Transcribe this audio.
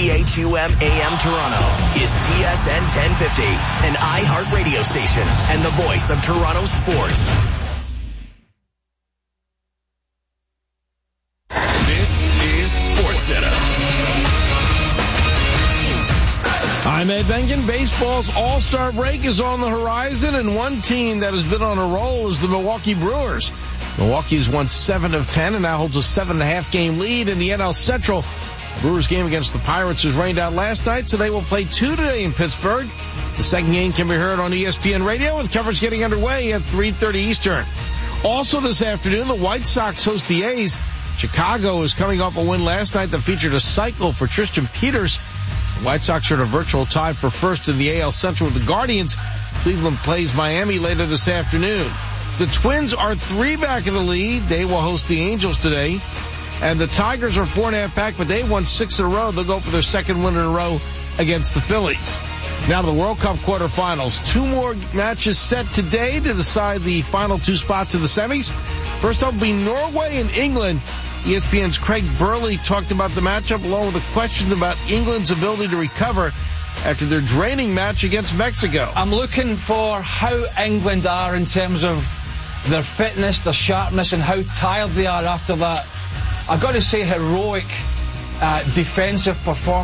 CHUM AM Toronto is TSN 1050, an iHeart radio station and the voice of Toronto sports. This is SportsCenter. I'm Ed Bengen. Baseball's All-Star break is on the horizon, and one team that has been on a roll is the Milwaukee Brewers. Milwaukee has won 7 of 10 and now holds a 7.5 game lead in the NL Central. Brewers game against the Pirates was rained out last night, so they will play 2 today in Pittsburgh. The second game can be heard on ESPN Radio, with coverage getting underway at 3:30 Eastern. Also this afternoon, the White Sox host the A's. Chicago is coming off a win last night that featured a cycle for Tristan Peters. The White Sox are in a virtual tie for first in the AL Central with the Guardians. Cleveland plays Miami later this afternoon. The Twins are 3 back in the lead. They will host the Angels today. And the Tigers are 4.5 back, but they won 6 in a row. They'll go for their second win in a row against the Phillies. Now to the World Cup quarterfinals. 2 more matches set today to decide the final 2 spots in the semis. First up will be Norway and England. ESPN's Craig Burley talked about the matchup along with a question about England's ability to recover after their draining match against Mexico. I'm looking for how England are in terms of their fitness, their sharpness, and how tired they are after that, I've got to say, heroic defensive performance.